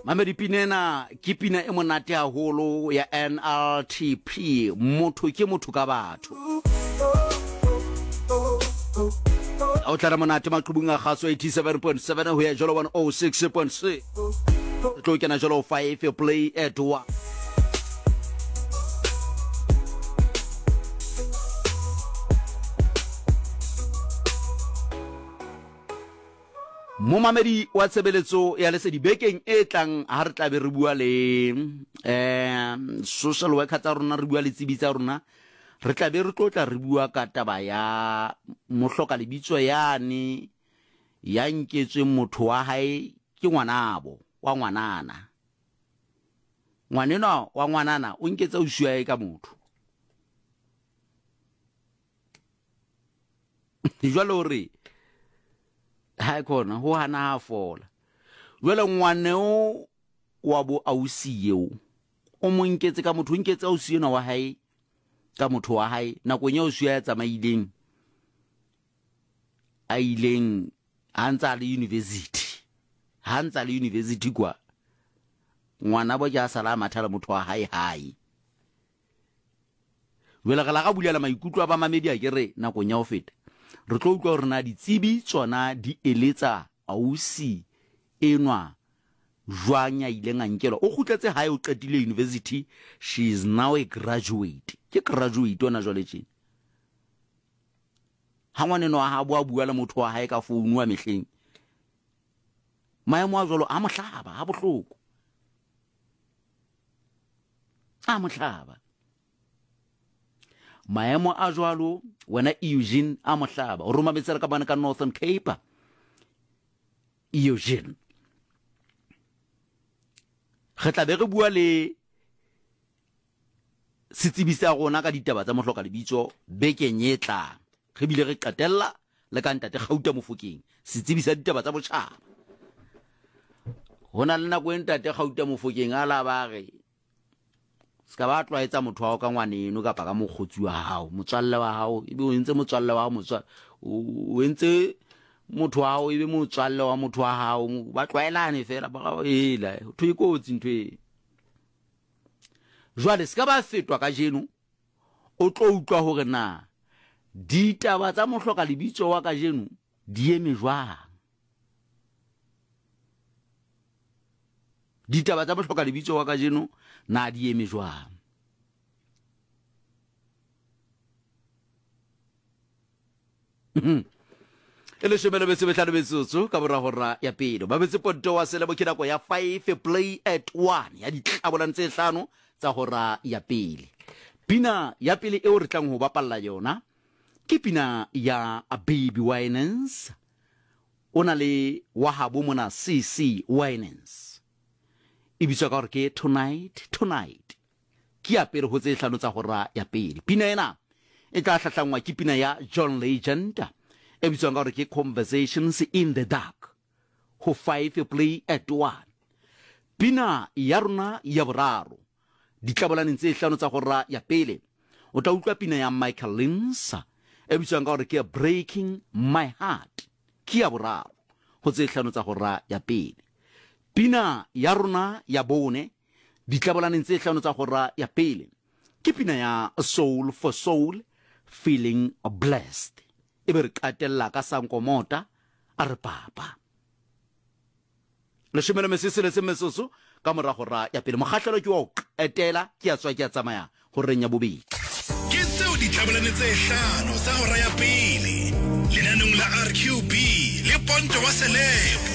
Mamedi pinena ke pina e monate haholo ya NLTP, motho ke motho ka batho. O tla monate maqhubung a kgaso 87.7 ho ya jolo 106.6. Tlo kena jolo 5 play at 1. Mo mamedi wa tsebeletso ya lese dibekeng e tlang ha re tla be re bua le social worker tsa rona, re bua le tsebitsa rona, re tla be re tlotla re bua ka taba ya mohloka lebitso yane ya nketswe motho wa hae ke ngwanabo wa ngwanana. Ngwanena wa ngwanana o nketsa o shua ka motho. Jwale hore ha kona ho hana ha fola. Jwale ngwaneo wa bo ausi eo o mo nketse ka motho, o nketse ausi ena wa hae ka motho wa hae nako nya o shua ya tsamaileng a ileng hantsa le university, hantsa le university kwa ngwana bo ja sala mathala motho wa hae hae. Jwale ga la ga bulela maikutlo ba mamedi a kere nako nya o feta re tlo utlwa rena ditsebi tsona di eletsa ausi enwa jwanya ile ngankelo o khutletse hae o qetile university. She is now a graduate, ke graduate ona jwale tjena. Ha ngwane no ha bua le motho wa hae ka founu wa mehleng, maemo a jwalo a mohlaba ha bohloko, a mohlaba maemo a jwalo. Wena Eugene a mohlaba o roma betsela ka bana ka Northern Cape. Eugene re tla be re bua le setsibisa rona ka ditaba tsa mohloka lebitso bekeng e tlang. Re bile re qetella le ka ntate Gauta Mofokeng, setsibisa ditaba tsa botjhaba. Hona le nako e ntate Gauta Mofokeng a la ba re ska ba tlwaetsa motho wa ka ngwaneno ka ka mogotsi wa hao, motswalle wa hao ebe o entse motswalle wa hao, o entse motho wa hao ebe motswalle wa motho wa hao, ba tlwaelane fela ba ga ela ho ikotsi ntwe. Jwale ska ba fetwa ka jeno o tlo utlwa hore na ditaba tsa mohloka lebitso wa ka jeno di eme jwang. Ditaba tsa mohloka lebitso wa ka jeno na di eme jwang. Ele shemelo bese betlano betsotso ka bora hora ya pele ba betse ponto wa sele bo kinako ya 5 play at 1 ya ditlabolang tse 5 tsa hora ya pele. Pina ya pele e o re tlang ho bapalla yona ke pina ya A Baby Winans, ona le Wahabo mona CC Winans. Ibitswa ka hore ke tonight ke ya pele ho tse 5 tsa hora ya pele. Pina ena e tla hlahlangwa ke pina ya John Legend e bitswa ka hore ke Conversations in the Dark ho 5 play at 1. Pina ya rona ya boraro ditlabolaneng tse 5 tsa hora ya pele o tla utlwa pina ya Michael Linsa e bitswa ka hore ke Breaking My Heart, ke ya boraro ho tse 5 tsa hora ya pele. Pina ya rona ya bone ditlabolaneng tse 5 tsa hora ya pele ke pina ya Soul for Soul, Feeling Blessed. E be re qatella ka Sankomota a re papa le shemelo mesesele se mesoso ka mora hora ya pele. Mokgahlelo ke wa etela ke ya tswa ke ya tsamaya ho renya bobedi ke tseo ditlabolaneng tse 5 tsa hora ya pele lenanong la RQB le Ponto wa Selebo.